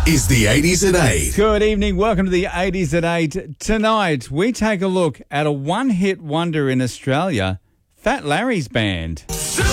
is the 80s at 8. Good evening. Welcome to the 80s at 8. Tonight, we take a look at a one-hit wonder in Australia, Fat Larry's band.